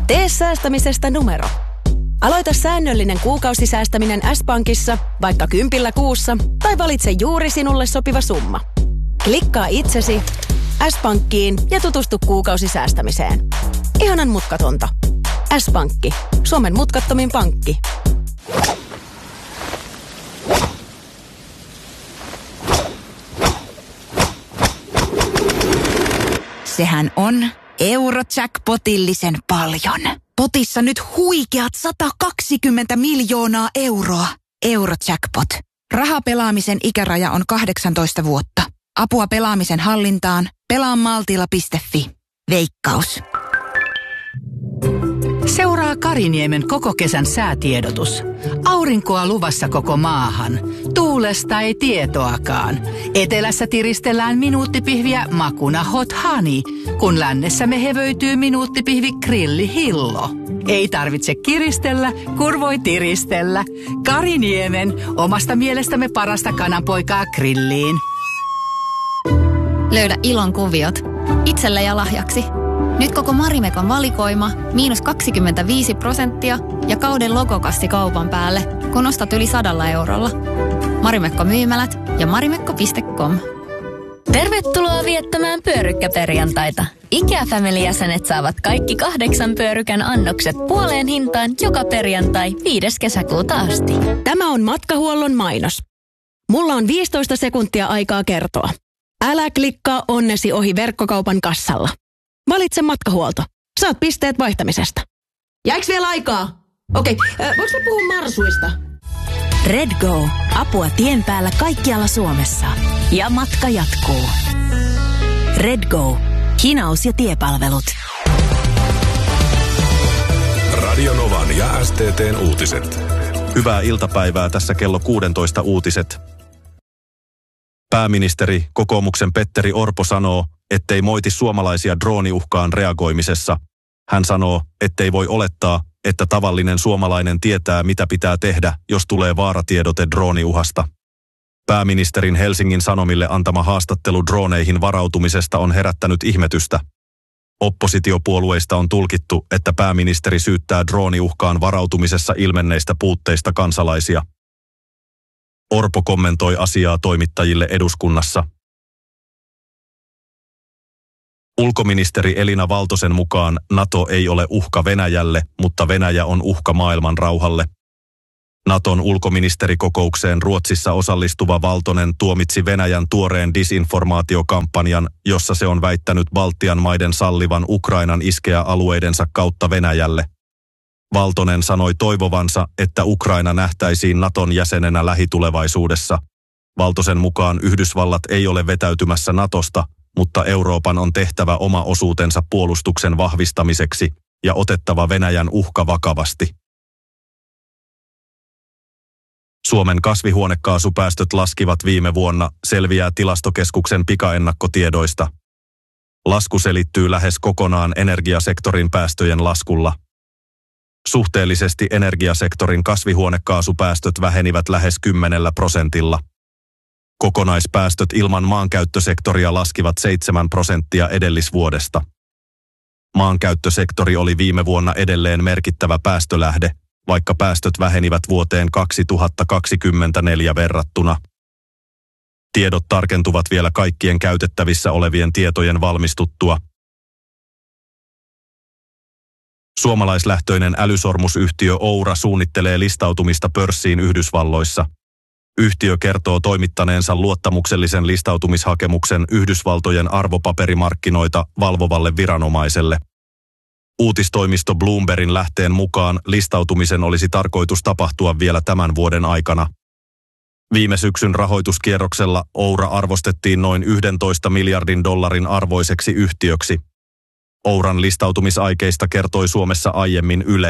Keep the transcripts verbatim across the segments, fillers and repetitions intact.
Tee säästämisestä numero. Aloita säännöllinen kuukausisäästäminen S-Pankissa vaikka kympillä kuussa tai valitse juuri sinulle sopiva summa. Klikkaa itsesi S-Pankkiin ja tutustu kuukausisäästämiseen. Ihanan mutkatonta. S-Pankki. Suomen mutkattomin pankki. Sehän on Eurojackpotillisen paljon. Potissa nyt huikeat sata kaksikymmentä miljoonaa euroa. Eurojackpot. Rahapelaamisen ikäraja on kahdeksantoista vuotta. Apua pelaamisen hallintaan. Pelaa maltilla piste fi. Veikkaus. Seuraa Kariniemen koko kesän säätiedotus. Aurinkoa luvassa koko maahan. Tuulesta ei tietoakaan. Etelässä tiristellään minuuttipihviä makuna hot honey, kun lännessä me hevöityy minuuttipihvi grilli hillo. Ei tarvitse kiristellä, kun voi tiristellä. Kariniemen, omasta mielestämme parasta kananpoikaa grilliin. Löydä ilon kuviot itselle ja lahjaksi. Nyt koko Marimekon valikoima, miinus kaksikymmentäviisi prosenttia ja kauden logokassi kaupan päälle, kun ostat yli sadalla eurolla. Marimekko myymälät ja marimekko piste com. Tervetuloa viettämään pyörykkäperjantaita. IKEA-family-jäsenet saavat kaikki kahdeksan pyörykän annokset puoleen hintaan joka perjantai viides kesäkuuta asti. Tämä on matkahuollon mainos. Mulla on viisitoista sekuntia aikaa kertoa. Älä klikkaa onnesi ohi verkkokaupan kassalla. Valitse matkahuolto. Saat pisteet vaihtamisesta. Jääks vielä aikaa? Okei, äh, voinko mä puhua marsuista? RedGo. Apua tien päällä kaikkialla Suomessa. Ja matka jatkuu. RedGo. Hinaus- ja tiepalvelut. Radio Novan ja S T T:n uutiset. Hyvää iltapäivää, tässä kello kuusitoista uutiset. Pääministeri, kokoomuksen Petteri Orpo sanoo, ettei moiti suomalaisia drooniuhkaan reagoimisessa. Hän sanoo, ettei voi olettaa, että tavallinen suomalainen tietää, mitä pitää tehdä, jos tulee vaaratiedote drooniuhasta. Pääministerin Helsingin Sanomille antama haastattelu drooneihin varautumisesta on herättänyt ihmetystä. Oppositiopuolueista on tulkittu, että pääministeri syyttää drooniuhkaan varautumisessa ilmenneistä puutteista kansalaisia. Orpo kommentoi asiaa toimittajille eduskunnassa. Ulkoministeri Elina Valtosen mukaan NATO ei ole uhka Venäjälle, mutta Venäjä on uhka maailman rauhalle. Naton ulkoministerikokoukseen Ruotsissa osallistuva Valtonen tuomitsi Venäjän tuoreen disinformaatiokampanjan, jossa se on väittänyt Baltian maiden sallivan Ukrainan iskeä alueidensa kautta Venäjälle. Valtonen sanoi toivovansa, että Ukraina nähtäisiin Naton jäsenenä lähitulevaisuudessa. Valtosen mukaan Yhdysvallat ei ole vetäytymässä Natosta, mutta Euroopan on tehtävä oma osuutensa puolustuksen vahvistamiseksi ja otettava Venäjän uhka vakavasti. Suomen kasvihuonekaasupäästöt laskivat viime vuonna, selviää Tilastokeskuksen pikaennakkotiedoista. Lasku selittyy lähes kokonaan energiasektorin päästöjen laskulla. Suhteellisesti energiasektorin kasvihuonekaasupäästöt vähenivät lähes kymmenellä prosentilla. Kokonaispäästöt ilman maankäyttösektoria laskivat seitsemän prosenttia edellisvuodesta. Maankäyttösektori oli viime vuonna edelleen merkittävä päästölähde, vaikka päästöt vähenivät vuoteen kaksituhattakaksikymmentäneljä verrattuna. Tiedot tarkentuvat vielä kaikkien käytettävissä olevien tietojen valmistuttua. Suomalaislähtöinen älysormusyhtiö Oura suunnittelee listautumista pörssiin Yhdysvalloissa. Yhtiö kertoo toimittaneensa luottamuksellisen listautumishakemuksen Yhdysvaltojen arvopaperimarkkinoita valvovalle viranomaiselle. Uutistoimisto Bloombergin lähteen mukaan listautumisen olisi tarkoitus tapahtua vielä tämän vuoden aikana. Viime syksyn rahoituskierroksella Oura arvostettiin noin yksitoista miljardin dollarin arvoiseksi yhtiöksi. Ouran listautumisaikeista kertoi Suomessa aiemmin Yle.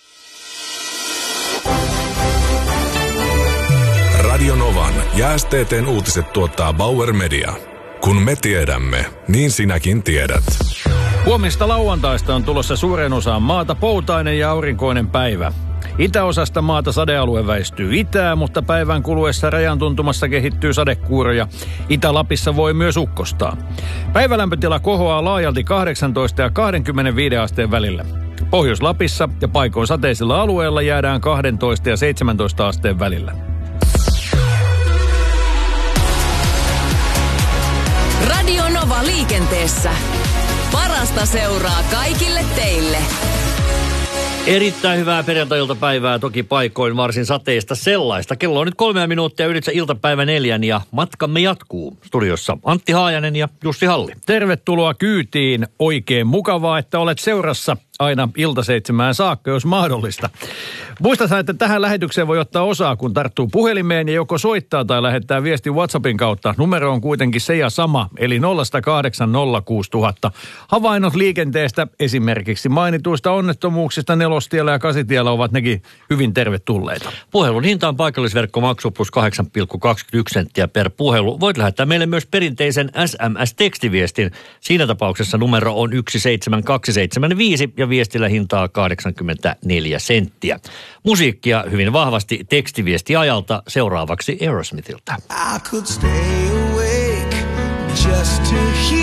Radio Novan ja S T T:n uutiset tuottaa Bauer Media. Kun me tiedämme, niin sinäkin tiedät. Huomista lauantaista on tulossa suuren osaan maata poutainen ja aurinkoinen päivä. Itäosasta maata sadealue väistyy itään, mutta päivän kuluessa rajan tuntumassa kehittyy sadekuuroja. Itä-Lapissa voi myös ukkostaa. Päivälämpötila kohoaa laajalti kahdeksantoista ja kaksikymmentäviisi asteen välillä. Pohjois-Lapissa ja paikoin sateisilla alueilla jäädään kaksitoista ja seitsemäntoista asteen välillä. Radio Nova liikenteessä. Parasta seuraa kaikille teille. Erittäin hyvää perjantai-iltapäivää, toki paikoin varsin sateista sellaista. Kello on nyt kolmea minuuttia ylitse iltapäivä neljän ja matkamme jatkuu. Studiossa Antti Haajanen ja Jussi Halli. Tervetuloa kyytiin. Oikein mukavaa, että olet seurassa aina iltaseitsemään saakka, jos mahdollista. Muistathan, että tähän lähetykseen voi ottaa osaa, kun tarttuu puhelimeen ja joko soittaa tai lähettää viesti WhatsAppin kautta. Numero on kuitenkin se ja sama, eli nolla kahdeksan nolla kuusi nolla nolla nolla. Havainnot liikenteestä, esimerkiksi mainituista onnettomuuksista nelostiellä ja kasitiellä, ovat nekin hyvin tervetulleita. Puhelun hinta on paikallisverkkomaksu plus kahdeksan pilkku kaksikymmentäyksi senttiä per puhelu. Voit lähettää meille myös perinteisen S M S-tekstiviestin. Siinä tapauksessa numero on yksi seitsemän kaksi seitsemän viisi ja viestillä hintaa kahdeksankymmentäneljä senttiä. Musiikkia hyvin vahvasti tekstiviestiajalta, seuraavaksi Aerosmithiltä. I could stay awake just to hear